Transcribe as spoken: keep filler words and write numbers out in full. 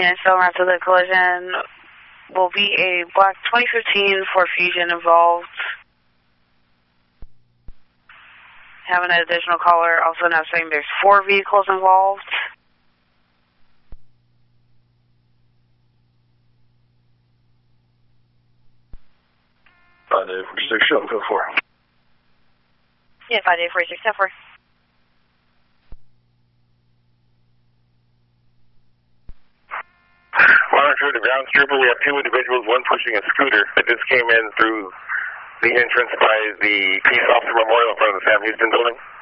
Unit seven after the collision will be a black twenty fifteen Ford Fusion involved. Have an additional caller also now saying there's four vehicles involved. five eight four six, show go four. Yeah, five eight four six, four. Monitor the grounds trooper. We have two individuals, one pushing a scooter that just came in through the entrance by the Peace Officer Memorial in front of the Sam Houston building.